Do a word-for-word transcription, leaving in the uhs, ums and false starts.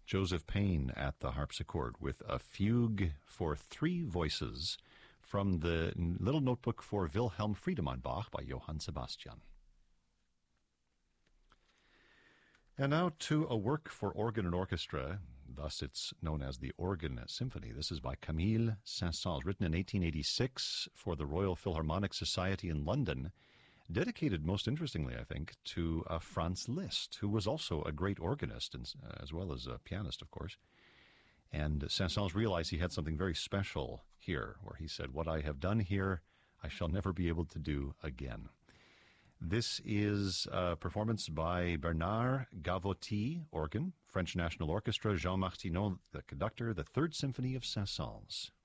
Joseph Payne at the harpsichord with a fugue for three voices from the Little Notebook for Wilhelm Friedemann Bach by Johann Sebastian. And now to a work for organ and orchestra, thus it's known as the Organ Symphony. This is by Camille Saint-Saëns, written in eighteen eighty-six for the Royal Philharmonic Society in London, dedicated, most interestingly, I think, to uh, Franz Liszt, who was also a great organist, and, uh, as well as a pianist, of course. And Saint-Saëns realized he had something very special here, where he said, what I have done here, I shall never be able to do again. This is a performance by Bernard Gavotti, organ, French National Orchestra, Jean Martineau, the conductor, the Third Symphony of Saint-Saëns.